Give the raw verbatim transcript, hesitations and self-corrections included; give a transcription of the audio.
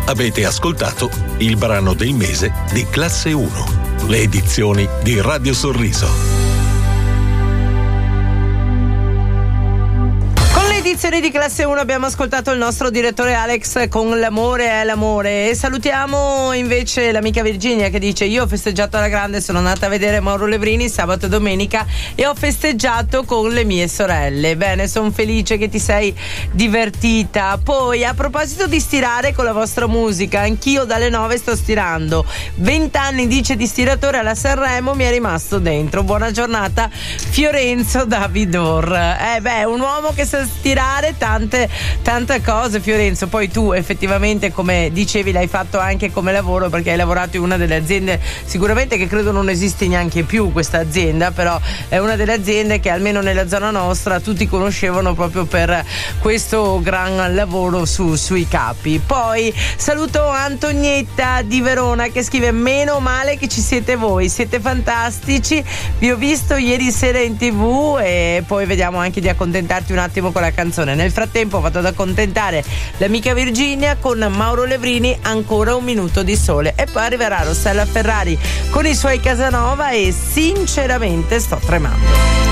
Avete ascoltato il brano del mese di Classe uno, le edizioni di Radio Sorriso. Edizioni di Classe uno abbiamo ascoltato il nostro direttore Alex con L'amore è l'amore, e salutiamo invece l'amica Virginia che dice: io ho festeggiato alla grande, sono andata a vedere Mauro Levrini sabato e domenica e ho festeggiato con le mie sorelle. Bene, sono felice che ti sei divertita. Poi, a proposito di stirare con la vostra musica, anch'io dalle nove sto stirando, vent'anni dice di stiratore alla Sanremo, mi è rimasto dentro. Buona giornata Fiorenzo Davidor. Eh beh, un uomo che sa stirare tante tante cose, Fiorenzo. Poi tu effettivamente, come dicevi, l'hai fatto anche come lavoro, perché hai lavorato in una delle aziende sicuramente che credo non esiste neanche più questa azienda, però è una delle aziende che almeno nella zona nostra tutti conoscevano proprio per questo gran lavoro su, sui capi. Poi saluto Antonietta di Verona che scrive: meno male che ci siete voi, siete fantastici, vi ho visto ieri sera in tv e poi vediamo anche di accontentarti un attimo con la canzone. Nel frattempo vado ad accontentare l'amica Virginia con Mauro Levrini, Ancora un minuto di sole, e poi arriverà Rossella Ferrari con i suoi Casanova e sinceramente sto tremando.